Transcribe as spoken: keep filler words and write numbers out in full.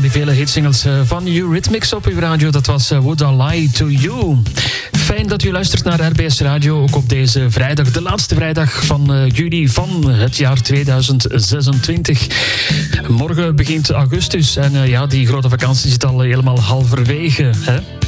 die vele hitsingles van Eurythmics op uw radio. Dat was Would I Lie to You. Fijn dat u luistert naar R B S Radio, ook op deze vrijdag, de laatste vrijdag van juli van het jaar tweeduizend zesentwintig. Morgen begint augustus en uh, ja, die grote vakantie zit al helemaal halverwege, hè?